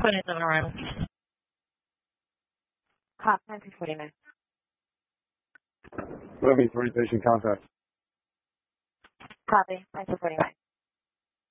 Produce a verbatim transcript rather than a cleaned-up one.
twenty-seven arrival. Cop nine two forty-nine. Moving three patient contact. Copy, nine two forty-nine.